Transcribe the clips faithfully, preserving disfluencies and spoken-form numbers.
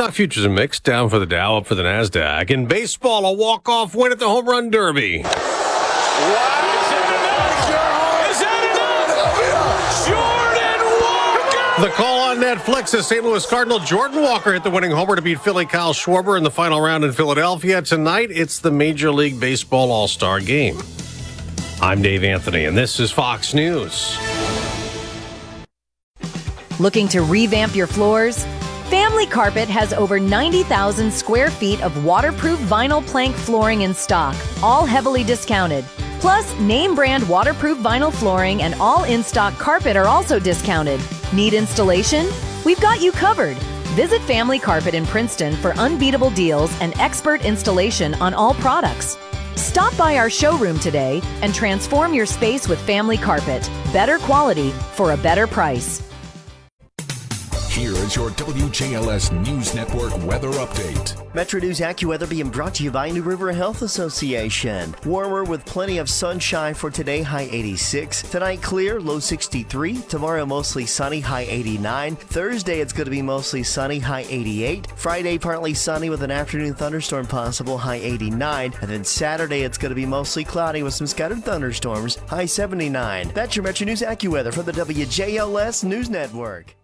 Stock futures are mixed, down for the Dow, up for the NASDAQ. In baseball, a walk-off win at the Home Run Derby. Wow! Is that enough? Is that enough? Jordan Walker! The call on Netflix is Saint Louis Cardinal Jordan Walker hit the winning homer to beat Philly Kyle Schwarber in the final round in Philadelphia. Tonight, it's the Major League Baseball All-Star Game. I'm Dave Anthony, and this is Fox News. Looking to revamp your floors? Family Carpet has over ninety thousand square feet of waterproof vinyl plank flooring in stock, all heavily discounted. Plus, name brand waterproof vinyl flooring and all in-stock carpet are also discounted. Need installation? We've got you covered. Visit Family Carpet in Princeton for unbeatable deals and expert installation on all products. Stop by our showroom today and transform your space with Family Carpet. Better quality for a better price. Here is your W J L S News Network weather update. Metro News AccuWeather being brought to you by New River Health Association. Warmer with plenty of sunshine for today, high eighty-six. Tonight clear, low sixty-three. Tomorrow mostly sunny, high eighty-nine. Thursday it's going to be mostly sunny, high eighty-eight. Friday partly sunny with an afternoon thunderstorm possible, high eighty-nine. And then Saturday it's going to be mostly cloudy with some scattered thunderstorms, high seventy-nine. That's your Metro News AccuWeather from the W J L S News Network.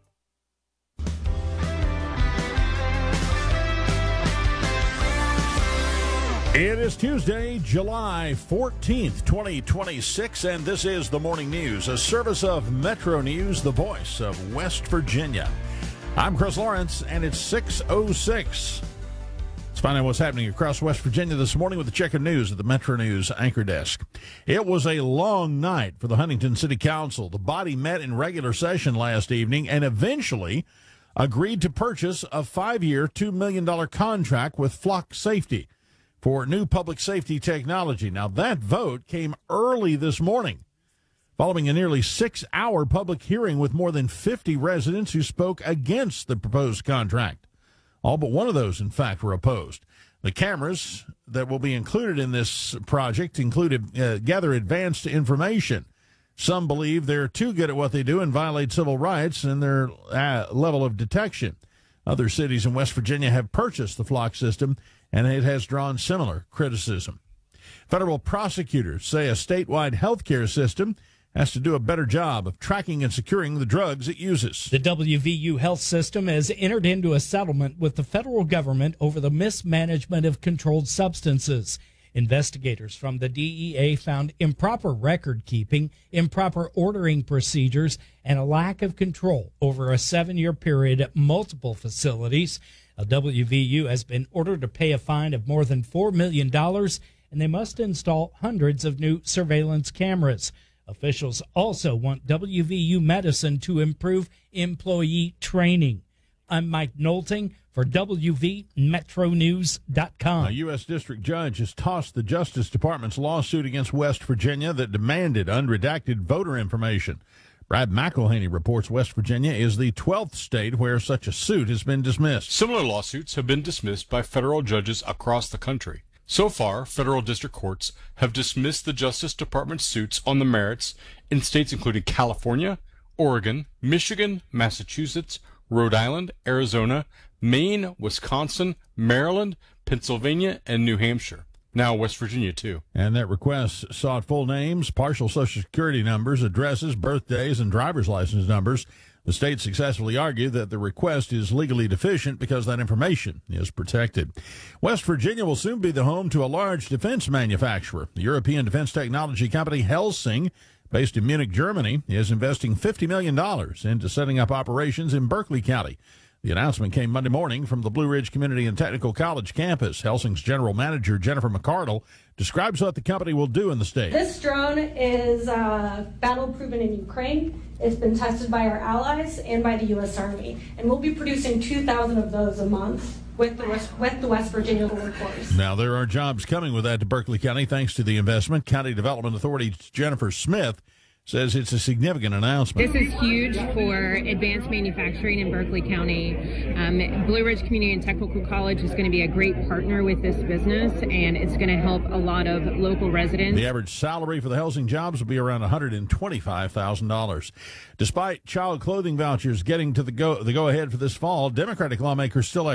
It is Tuesday, July fourteenth, twenty twenty-six, and this is the Morning News, a service of Metro News, the voice of West Virginia. I'm Chris Lawrence, and it's six oh six. Let's find out what's happening across West Virginia this morning with the check of news at the Metro News anchor desk. It was a long night for the Huntington City Council. The body met in regular session last evening and eventually agreed to purchase a five-year, two million dollars contract with Flock Safety for new public safety technology. Now, that vote came early this morning, following a nearly six-hour public hearing with more than fifty residents who spoke against the proposed contract. All but one of those, in fact, were opposed. The cameras that will be included in this project included uh, gather advanced information. Some believe they're too good at what they do and violate civil rights and their uh, level of detection. Other cities in West Virginia have purchased the Flock system, and it has drawn similar criticism. Federal prosecutors say a statewide health care system has to do a better job of tracking and securing the drugs it uses. The W V U health system has entered into a settlement with the federal government over the mismanagement of controlled substances. Investigators from the D E A found improper record keeping, improper ordering procedures, and a lack of control over a seven-year period at multiple facilities. A W V U has been ordered to pay a fine of more than four million dollars, and they must install hundreds of new surveillance cameras. Officials also want W V U Medicine to improve employee training. I'm Mike Nolting for W V Metro News dot com. A U S district judge has tossed the Justice Department's lawsuit against West Virginia that demanded unredacted voter information. Brad McElhaney reports West Virginia is the twelfth state where such a suit has been dismissed. Similar lawsuits have been dismissed by federal judges across the country. So far, federal district courts have dismissed the Justice Department's suits on the merits in states including California, Oregon, Michigan, Massachusetts, Rhode Island, Arizona, Maine, Wisconsin, Maryland, Pennsylvania, and New Hampshire. Now West Virginia, too. And that request sought full names, partial Social Security numbers, addresses, birthdays, and driver's license numbers. The state successfully argued that the request is legally deficient because that information is protected. West Virginia will soon be the home to a large defense manufacturer. The European defense technology company Helsing, based in Munich, Germany, is investing fifty million dollars into setting up operations in Berkeley County. The announcement came Monday morning from the Blue Ridge Community and Technical College campus. Helsing's general manager, Jennifer McCardle, describes what the company will do in the state. This drone is uh, battle-proven in Ukraine. It's been tested by our allies and by the U S Army. And we'll be producing two thousand of those a month with the West, with the West Virginia workforce. Now, there are jobs coming with that to Berkeley County thanks to the investment. County Development Authority Jennifer Smith says it's a significant announcement. This is huge for advanced manufacturing in Berkeley County. Um, Blue Ridge Community and Technical College is going to be a great partner with this business, and it's going to help a lot of local residents. The average salary for the Helsing jobs will be around one hundred twenty-five thousand dollars. Despite child clothing vouchers getting to the go the go-ahead for this fall, Democratic lawmakers still have questions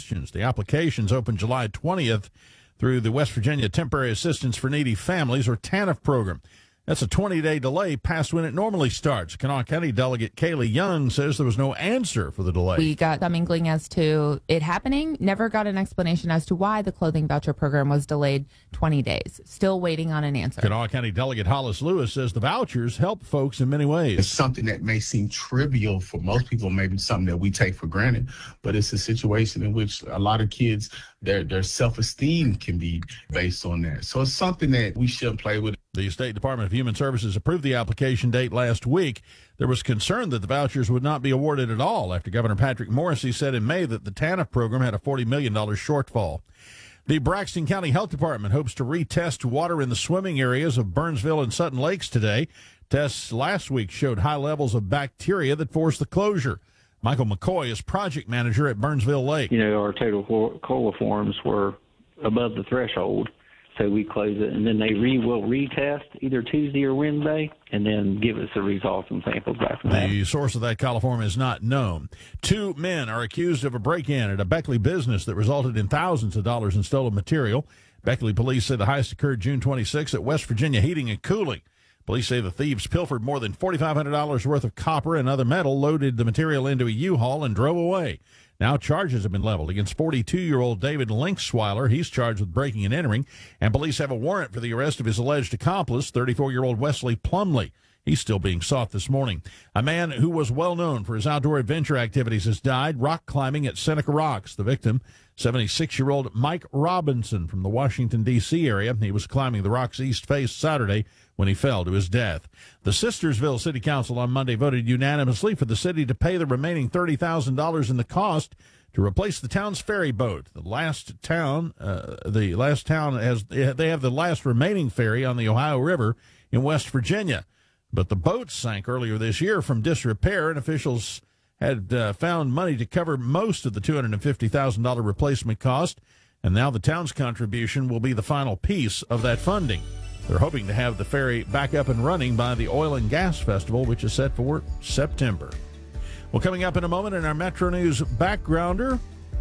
questions. The applications open July twentieth through the West Virginia Temporary Assistance for Needy Families, or TANF program. That's a twenty-day delay past when it normally starts. Kanawha County Delegate Kaylee Young says there was no answer for the delay. We got some inkling as to it happening, never got an explanation as to why the clothing voucher program was delayed twenty days. Still waiting on an answer. Kanawha County Delegate Hollis Lewis says the vouchers help folks in many ways. It's something that may seem trivial for most people, maybe something that we take for granted, but it's a situation in which a lot of kids, their, their self-esteem can be based on that. So it's something that we shouldn't play with. The State Department of Human Services approved the application date last week. There was concern that the vouchers would not be awarded at all after Governor Patrick Morrisey said in May that the TANF program had a forty million dollars shortfall. The Braxton County Health Department hopes to retest water in the swimming areas of Burnsville and Sutton Lakes today. Tests last week showed high levels of bacteria that forced the closure. Michael McCoy is project manager at Burnsville Lake. You know, our total coliforms were above the threshold. So we close it, and then they re will retest either Tuesday or Wednesday, and then give us the results and samples back from that. The source of that coliform is not known. Two men are accused of a break-in at a Beckley business that resulted in thousands of dollars in stolen material. Beckley police say the heist occurred June twenty-sixth at West Virginia Heating and Cooling. Police say the thieves pilfered more than forty-five hundred dollars worth of copper and other metal, loaded the material into a U-Haul, and drove away. Now charges have been leveled against forty-two-year-old David Linksweiler. He's charged with breaking and entering, and police have a warrant for the arrest of his alleged accomplice, thirty-four-year-old Wesley Plumley. He's still being sought this morning. A man who was well known for his outdoor adventure activities has died rock climbing at Seneca Rocks. The victim, seventy-six-year-old Mike Robinson from the Washington, D C area. He was climbing the rock's east face Saturday when he fell to his death. The Sistersville City Council on Monday voted unanimously for the city to pay the remaining thirty thousand dollars in the cost to replace the town's ferry boat. The last town, uh, the last town has, they have the last remaining ferry on the Ohio River in West Virginia. But the boat sank earlier this year from disrepair, and officials had uh, found money to cover most of the two hundred fifty thousand dollars replacement cost, and now the town's contribution will be the final piece of that funding. They're hoping to have the ferry back up and running by the Oil and Gas Festival, which is set for September. Well, coming up in a moment in our Metro News Backgrounder,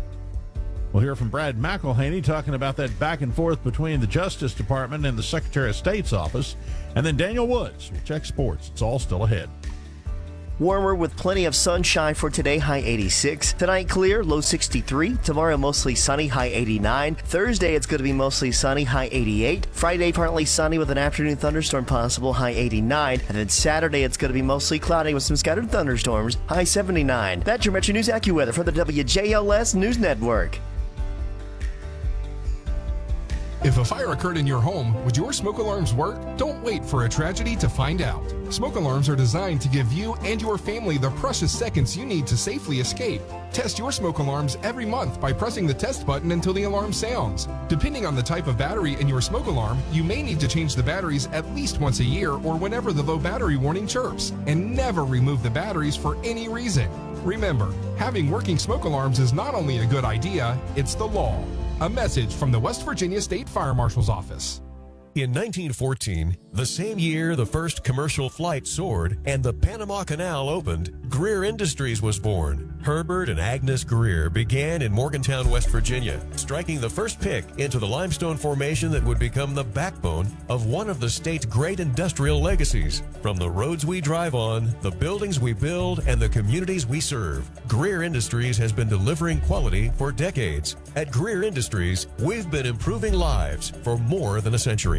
we'll hear from Brad McElhaney talking about that back and forth between the Justice Department and the Secretary of State's office. And then Daniel Woods will check sports. It's all still ahead. Warmer with plenty of sunshine for today, high eighty-six. Tonight clear, low sixty-three. Tomorrow mostly sunny, high eighty-nine. Thursday it's going to be mostly sunny, high eighty-eight. Friday partly sunny with an afternoon thunderstorm possible, high eighty-nine. And then Saturday it's going to be mostly cloudy with some scattered thunderstorms, high seventy-nine. That's your Metro News AccuWeather for the W J L S News Network. If a fire occurred in your home, would your smoke alarms work? Don't wait for a tragedy to find out. Smoke alarms are designed to give you and your family the precious seconds you need to safely escape. Test your smoke alarms every month by pressing the test button until the alarm sounds. Depending on the type of battery in your smoke alarm, you may need to change the batteries at least once a year or whenever the low battery warning chirps. And never remove the batteries for any reason. Remember, having working smoke alarms is not only a good idea, it's the law. A message from the West Virginia State Fire Marshal's Office. In nineteen fourteen, the same year the first commercial flight soared and the Panama Canal opened, Greer Industries was born. Herbert and Agnes Greer began in Morgantown, West Virginia, striking the first pick into the limestone formation that would become the backbone of one of the state's great industrial legacies. From the roads we drive on, the buildings we build, and the communities we serve, Greer Industries has been delivering quality for decades. At Greer Industries, we've been improving lives for more than a century.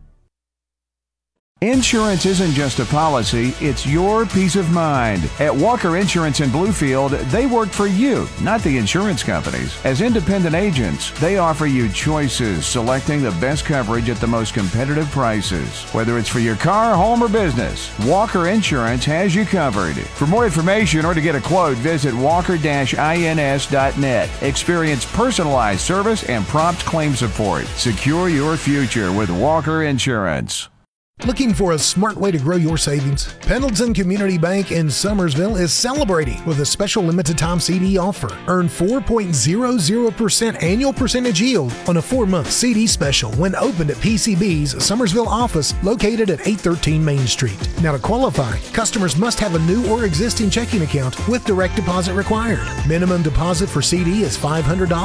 Insurance isn't just a policy, it's your peace of mind. At Walker Insurance in Bluefield, they work for you, not the insurance companies. As independent agents, they offer you choices, selecting the best coverage at the most competitive prices. Whether it's for your car, home, or business, Walker Insurance has you covered. For more information or to get a quote, visit walker dash ins dot net. Experience personalized service and prompt claim support. Secure your future with Walker Insurance. Looking for a smart way to grow your savings? Pendleton Community Bank in Summersville is celebrating with a special limited time C D offer. Earn four point zero zero percent annual percentage yield on a four-month C D special when opened at P C B's Summersville office located at eight thirteen Main Street. Now to qualify, customers must have a new or existing checking account with direct deposit required. Minimum deposit for C D is five hundred dollars.